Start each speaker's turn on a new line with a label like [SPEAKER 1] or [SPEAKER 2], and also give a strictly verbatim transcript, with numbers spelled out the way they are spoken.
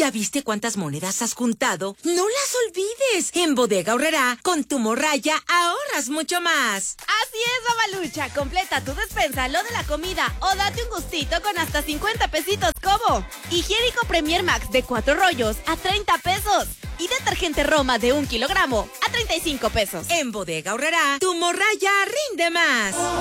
[SPEAKER 1] ¿Ya viste cuántas monedas has juntado? ¡No las olvides! En Bodega Aurrerá, con tu morralla, ahorras mucho más.
[SPEAKER 2] Así es, Babalucha. Completa tu despensa, lo de la comida, o date un gustito con hasta cincuenta pesitos como higiénico Premier Max de cuatro rollos a treinta pesos. Y detergente Roma de un kilogramo a treinta y cinco pesos.
[SPEAKER 1] En Bodega Aurrerá, tu morralla rinde más.